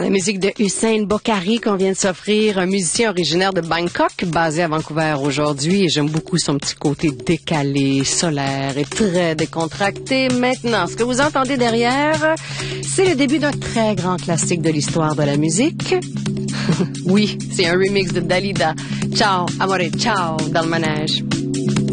La musique de Hussein Bokkari qu'on vient de s'offrir, un musicien originaire de Bangkok, basé à Vancouver aujourd'hui, et j'aime beaucoup son petit côté décalé, solaire et très décontracté. Maintenant, ce que vous entendez derrière, c'est le début d'un très grand classique de l'histoire de la musique. Oui, c'est un remix de Dalida. Ciao, amore, ciao, dans le manège.